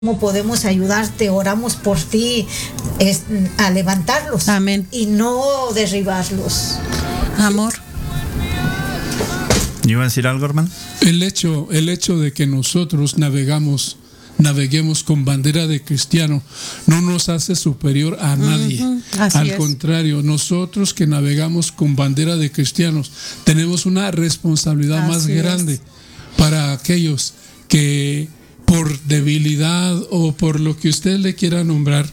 cómo podemos ayudarte, oramos por ti, a levantarlos. Amén. Y no derribarlos. Amor. ¿Iba a decir algo, hermano? El hecho de que nosotros naveguemos con bandera de cristiano no nos hace superior a nadie. Al contrario, nosotros que navegamos con bandera de cristianos tenemos una responsabilidad más grande para aquellos que por debilidad o por lo que usted le quiera nombrar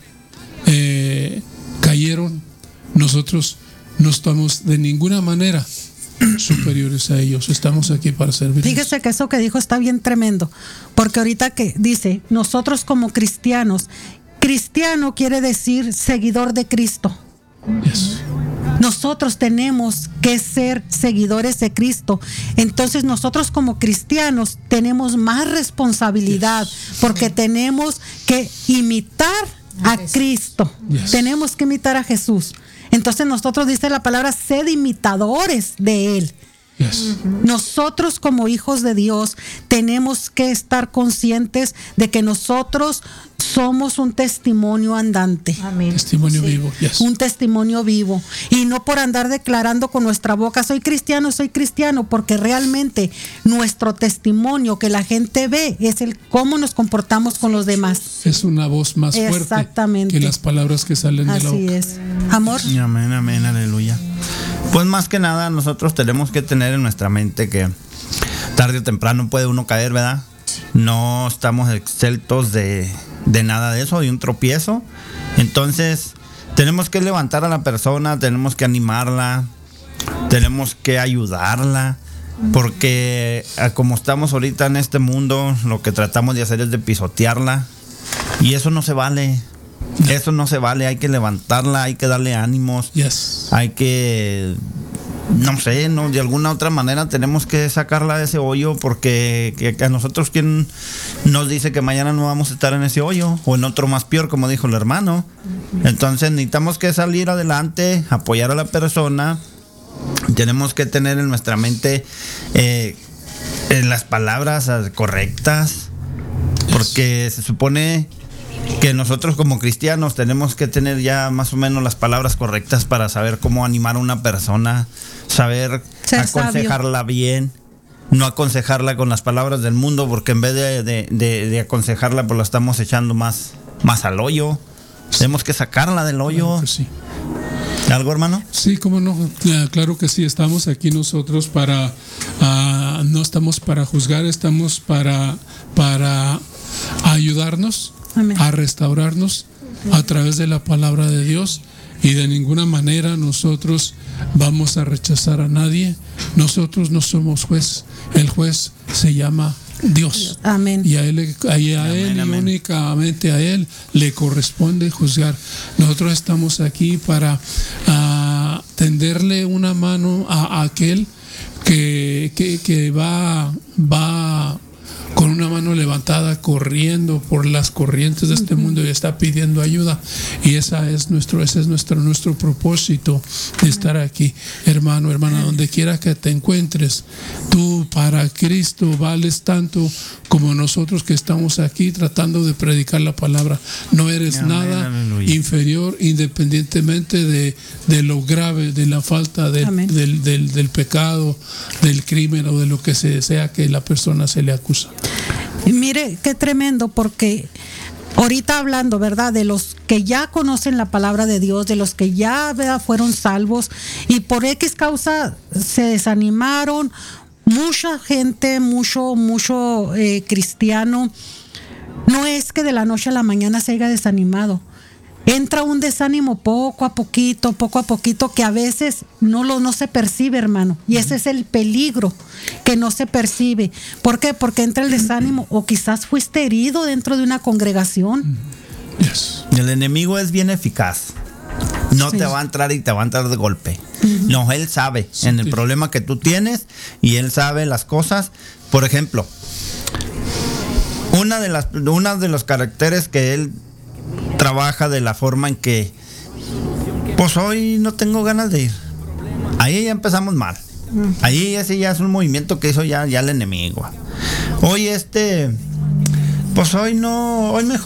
cayeron. Nosotros no estamos de ninguna manera superiores a ellos, estamos aquí para servir. Fíjese que eso que dijo está bien tremendo, porque ahorita que dice nosotros como cristianos, cristiano quiere decir seguidor de Cristo. Yes. Nosotros tenemos que ser seguidores de Cristo. Entonces nosotros como cristianos tenemos más responsabilidad, porque tenemos que imitar a Cristo. Tenemos que imitar a Jesús. Entonces nosotros, dice la palabra, sed imitadores de Él. Nosotros como hijos de Dios tenemos que estar conscientes de que nosotros somos un testimonio andante. Amén. Testimonio vivo. Un testimonio vivo. Y no por andar declarando con nuestra boca, soy cristiano, porque realmente nuestro testimonio que la gente ve es el cómo nos comportamos con los demás. Es una voz más fuerte que las palabras que salen de la boca. Así es. Amor. Amén, amén, aleluya. Pues más que nada nosotros tenemos que tener en nuestra mente que tarde o temprano puede uno caer, ¿verdad? No estamos exentos de nada de eso, de un tropiezo. Entonces tenemos que levantar a la persona, tenemos que animarla, tenemos que ayudarla, porque como estamos ahorita en este mundo, lo que tratamos de hacer es de pisotearla, y eso no se vale. Eso no se vale, hay que levantarla, hay que darle ánimos, hay que, no sé, de alguna otra manera tenemos que sacarla de ese hoyo, porque a nosotros, ¿quién nos dice que mañana no vamos a estar en ese hoyo o en otro más peor, como dijo el hermano? Entonces necesitamos que salir adelante, apoyar a la persona. Tenemos que tener en nuestra mente las palabras correctas, porque se supone que nosotros como cristianos tenemos que tener ya más o menos las palabras correctas para saber cómo animar a una persona, saber aconsejarla bien, no aconsejarla con las palabras del mundo, porque en vez de aconsejarla, pues la estamos echando más al hoyo. Tenemos que sacarla del hoyo. Claro que sí. ¿Algo, hermano? Sí, cómo no, claro que sí, estamos aquí nosotros para, no estamos para juzgar, estamos para ayudarnos. Amén. A restaurarnos a través de la palabra de Dios, y de ninguna manera nosotros vamos a rechazar a nadie. Nosotros no somos juez, el juez se llama Dios. Amén. Y a él y únicamente a él le corresponde juzgar. Nosotros estamos aquí para tenderle una mano a aquel que va con una mano levantada, corriendo por las corrientes de este mundo, y está pidiendo ayuda. Y ese es nuestro propósito de estar aquí. Hermano, hermana, donde quiera que te encuentres, tú para Cristo vales tanto como nosotros que estamos aquí tratando de predicar la palabra. No eres nada inferior, independientemente de lo grave, de la falta del pecado, del crimen o de lo que sea que la persona se le acusa. Y mire qué tremendo, porque ahorita hablando, ¿verdad?, de los que ya conocen la palabra de Dios, de los que ya, ¿verdad?, fueron salvos y por X causa se desanimaron, mucha gente, mucho cristiano, no es que de la noche a la mañana se haya desanimado. Entra un desánimo poco a poquito, que a veces no se percibe, hermano. Y ese es el peligro, que no se percibe. ¿Por qué? Porque entra el desánimo, o quizás fuiste herido dentro de una congregación. El enemigo es bien eficaz. No te va a entrar y te va a entrar de golpe. No, él sabe en el problema que tú tienes, y él sabe las cosas. Por ejemplo, una de los caracteres que él trabaja, de la forma en que, pues hoy no tengo ganas de ir. Ahí ya empezamos mal. Ahí ese ya es un movimiento que hizo ya el enemigo. Hoy Pues hoy mejor